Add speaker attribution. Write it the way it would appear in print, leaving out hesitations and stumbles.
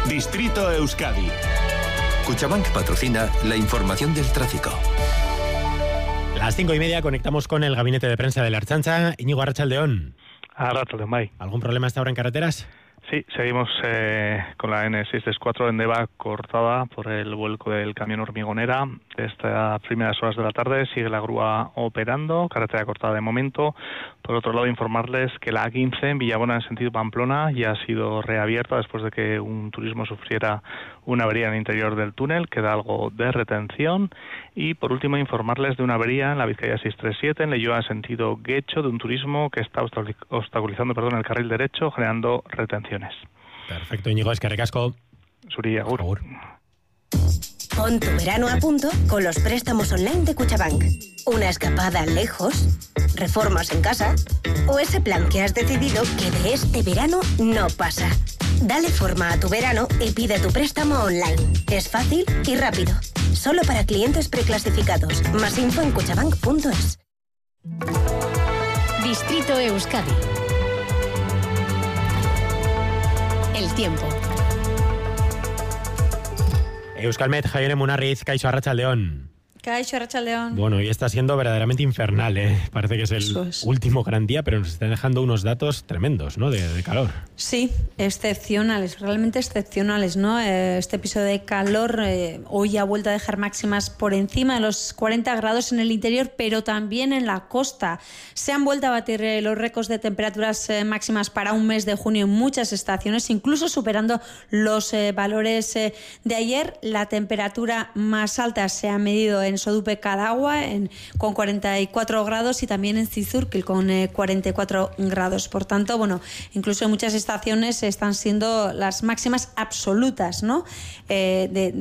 Speaker 1: Distrito Euskadi.
Speaker 2: Cuchabank patrocina la información del tráfico.
Speaker 3: Las 5:30 conectamos con el gabinete de prensa de la Ertzaintza. Íñigo, Arratsaldeón.
Speaker 4: Arratsaldeón, bai.
Speaker 3: ¿Algún problema hasta ahora en carreteras?
Speaker 4: Sí, seguimos con la N634 en Deva cortada por el vuelco del camión hormigonera. Estas primeras horas de la tarde sigue la grúa operando, carretera cortada de momento. Por otro lado, informarles que la A15 en Villabona en sentido Pamplona ya ha sido reabierta después de que un turismo sufriera una avería en el interior del túnel, queda algo de retención. Y por último, informarles de una avería en la Vizcaya 637 en Leioa en sentido Guecho de un turismo que está obstaculizando el carril derecho, generando retenciones.
Speaker 3: Perfecto, Íñigo, eskerrik asko.
Speaker 4: Zuri, agur.
Speaker 3: Agur.
Speaker 5: Pon tu verano a punto con los préstamos online de Cuchabank. Una escapada lejos, reformas en casa o ese plan que has decidido que de este verano no pasa. Dale forma a tu verano y pide tu préstamo online. Es fácil y rápido. Solo para clientes preclasificados. Más info en cuchabank.es.
Speaker 6: Distrito Euskadi. El tiempo.
Speaker 3: Euskalmet, Jaione Munarriz, Kaixo, Arratsaldeón.
Speaker 7: Kaixo, Arratsaldeón.
Speaker 3: Bueno, hoy está siendo verdaderamente infernal, ¿eh? Parece que es el último gran día, pero nos están dejando unos datos tremendos, ¿no? De calor.
Speaker 7: Sí, excepcionales, realmente excepcionales, ¿no? Este episodio de calor hoy ha vuelto a dejar máximas por encima de los 40 grados en el interior, pero también en la costa. Se han vuelto a batir los récords de temperaturas máximas para un mes de junio en muchas estaciones, incluso superando los valores de ayer. La temperatura más alta se ha medido en Sodupe Cadagua con 44 grados y también en Zizurkil con 44 grados. Por tanto, bueno, incluso en muchas estaciones están siendo las máximas absolutas, ¿no?